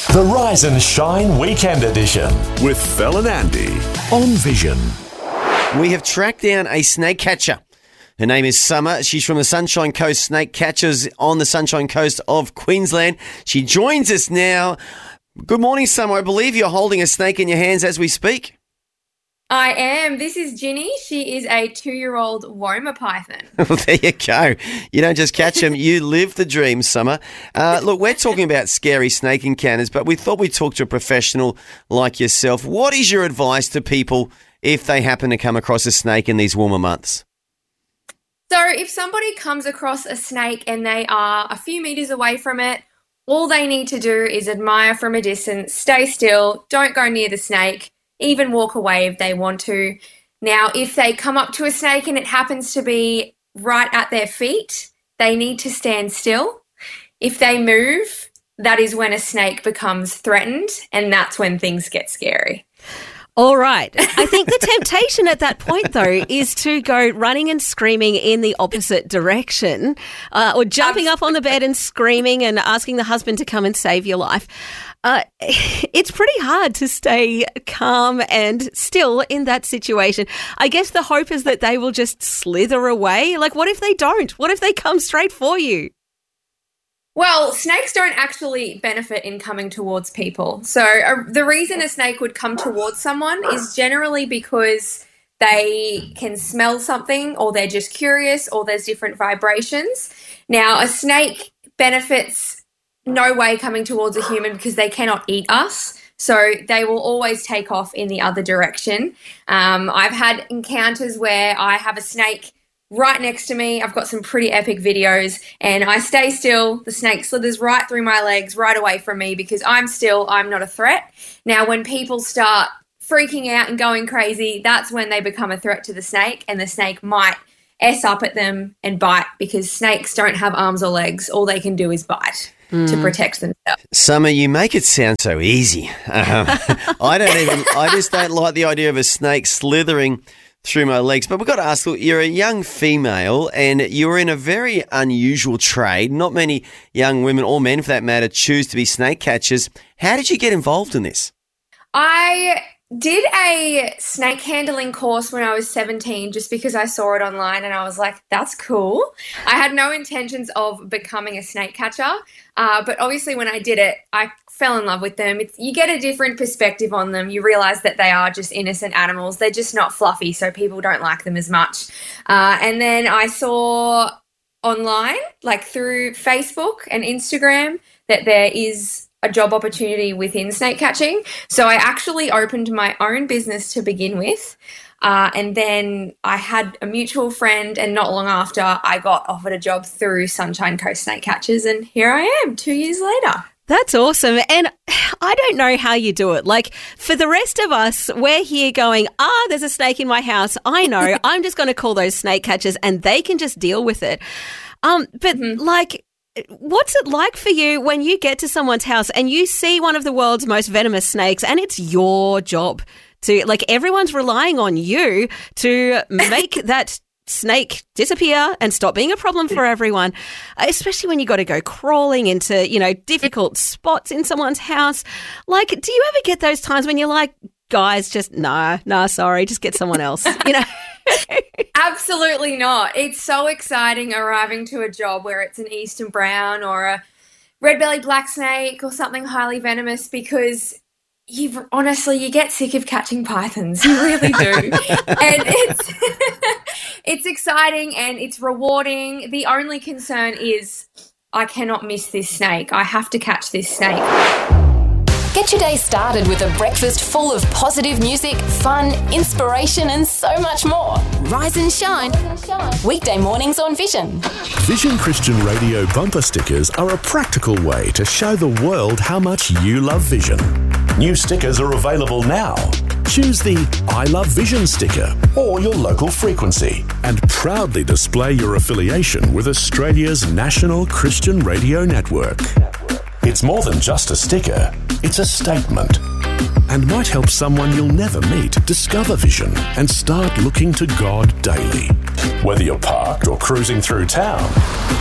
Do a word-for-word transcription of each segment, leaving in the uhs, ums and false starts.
The Rise and Shine Weekend Edition with Fel and Andy on Vision. We have tracked down a snake catcher. Her name is Summer. She's from the Sunshine Coast Snake Catchers on the Sunshine Coast of Queensland. She joins us now. Good morning, Summer. I believe you're holding a snake in your hands as we speak. I am. This is Ginny. She is a two-year-old Woma python. Well, there you go. You don't just catch them, you live the dream, Summer. Uh, look, we're talking about scary snake encounters, but we thought we'd talk to a professional like yourself. What is your advice to people if they happen to come across a snake in these warmer months? So if somebody comes across a snake and they are a few metres away from it, all they need to do is admire from a distance, stay still, don't go near the snake, even walk away if they want to. Now, if they come up to a snake and it happens to be right at their feet, they need to stand still. If they move, that is when a snake becomes threatened, and that's when things get scary. All right. I think the temptation at that point, though, is to go running and screaming in the opposite direction, uh, or jumping Absolutely. up on the bed and screaming and asking the husband to come and save your life. Uh, it's pretty hard to stay calm and still in that situation. I guess the hope is that they will just slither away. Like, what if they don't? What if they come straight for you? Well, snakes don't actually benefit in coming towards people. So uh, the reason a snake would come towards someone is generally because they can smell something, or they're just curious, or there's different vibrations. Now, a snake benefits no way coming towards a human because they cannot eat us. So they will always take off in the other direction. Um, I've had encounters where I have a snake right next to me. I've got some pretty epic videos, and I stay still. The snake slithers right through my legs, right away from me, because I'm still, I'm not a threat. Now, when people start freaking out and going crazy, that's when they become a threat to the snake, and the snake might S up at them and bite, because snakes don't have arms or legs. All they can do is bite mm. to protect themselves. Summer, you make it sound so easy. Um, I don't even, I just don't like the idea of a snake slithering through my legs. But we've got to ask, look, you're a young female and you're in a very unusual trade. Not many young women, or men for that matter, choose to be snake catchers. How did you get involved in this? I did a snake handling course when I was seventeen, just because I saw it online and I was like, that's cool. I had no intentions of becoming a snake catcher, uh, but obviously when I did it, I fell in love with them. It's, you get a different perspective on them. You realise that they are just innocent animals. They're just not fluffy, so people don't like them as much. Uh, and then I saw online, like through Facebook and Instagram, that there is a job opportunity within snake catching. So I actually opened my own business to begin with. Uh, and then I had a mutual friend, and not long after I got offered a job through Sunshine Coast Snake Catchers, and here I am two years later. That's awesome. And I don't know how you do it. Like, for the rest of us, we're here going, ah, there's a snake in my house. I know. I'm just going to call those snake catchers and they can just deal with it. Um, but mm-hmm. like, what's it like for you when you get to someone's house and you see one of the world's most venomous snakes, and it's your job to, like, everyone's relying on you to make that snake disappear and stop being a problem for everyone, especially when you got to go crawling into, you know, difficult spots in someone's house. Like, do you ever get those times when you're like, guys, just nah, nah, sorry, just get someone else, you know? Absolutely not. It's so exciting arriving to a job where it's an eastern brown or a red-bellied black snake or something highly venomous, because you honestly, you get sick of catching pythons. You really do. And it's it's exciting and it's rewarding. The only concern is I cannot miss this snake. I have to catch this snake. Get your day started with a breakfast full of positive music, fun, inspiration, and so much more. Rise and shine. Weekday mornings on Vision. Vision Christian Radio bumper stickers are a practical way to show the world how much you love Vision. New stickers are available now. Choose the I Love Vision sticker or your local frequency and proudly display your affiliation with Australia's national Christian radio network. It's more than just a sticker, it's a statement. And might help someone you'll never meet discover Vision and start looking to God daily. Whether you're parked or cruising through town,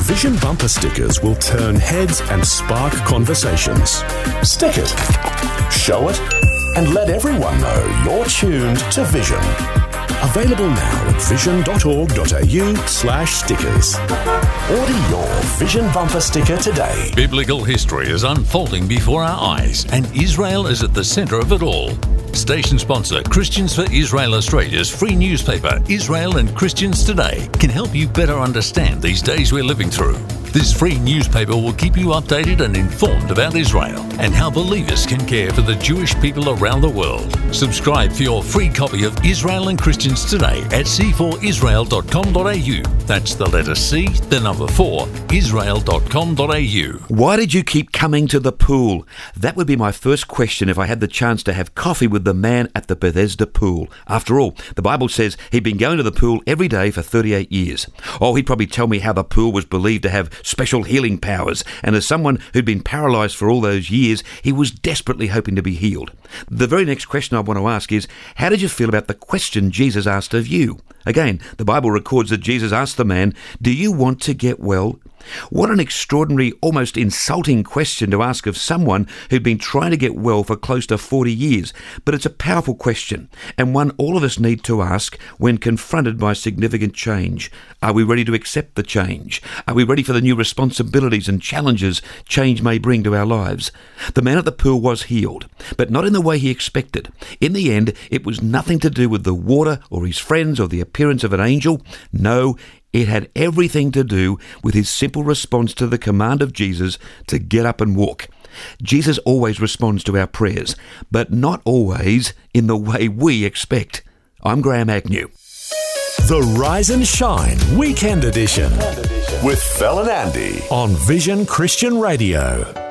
Vision bumper stickers will turn heads and spark conversations. Stick it, show it, and let everyone know you're tuned to Vision. Available now at vision.org.au slash stickers. Order your Vision bumper sticker today. Biblical history is unfolding before our eyes, and Israel is at the centre of it all. Station sponsor Christians for Israel Australia's free newspaper, Israel and Christians Today, can help you better understand these days we're living through. This free newspaper will keep you updated and informed about Israel and how believers can care for the Jewish people around the world. Subscribe for your free copy of Israel and Christians Today at c four israel dot com dot a u. That's the letter C, the number four, israel dot com dot a u. Why did you keep coming to the pool? That would be my first question if I had the chance to have coffee with the man at the Bethesda pool. After all, the Bible says he'd been going to the pool every day for thirty-eight years. Oh, he'd probably tell me how the pool was believed to have special healing powers, and as someone who'd been paralysed for all those years, he was desperately hoping to be healed. The very next question I want to ask is, how did you feel about the question Jesus asked of you? Again, the Bible records that Jesus asked the man, "Do you want to get well?" What an extraordinary, almost insulting question to ask of someone who'd been trying to get well for close to forty years. But it's a powerful question, and one all of us need to ask when confronted by significant change. Are we ready to accept the change? Are we ready for the new responsibilities and challenges change may bring to our lives? The man at the pool was healed, but not in the way he expected. In the end, it was nothing to do with the water or his friends or the appearance of an angel. No, it had everything to do with his simple response to the command of Jesus to get up and walk. Jesus always responds to our prayers, but not always in the way we expect. I'm Graham Agnew. The Rise and Shine Weekend Edition With Fel and Andy on Vision Christian Radio.